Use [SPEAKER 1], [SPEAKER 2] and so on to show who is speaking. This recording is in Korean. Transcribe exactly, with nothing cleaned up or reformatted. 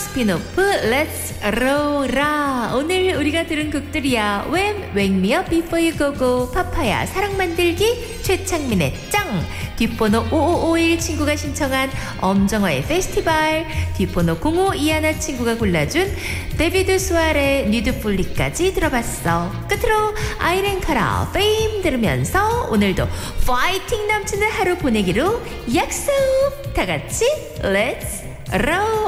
[SPEAKER 1] 스피노프 Let's Roll라. 오늘 우리가 들은 곡들이야. Wham! Wake Me Up Before You Go Go, 파파야 사랑 만들기, 최창민의 짱, 뒷번호 오오오일 친구가 신청한 엄정화의 페스티벌, 뒷번호 공오이하나 친구가 골라준 데비드 수아레의 뉴드풀리까지 들어봤어. 끝으로 아이렌카라 페임 들으면서 오늘도 파이팅 넘치는 하루 보내기로 약속. 다 같이 Let's Roll.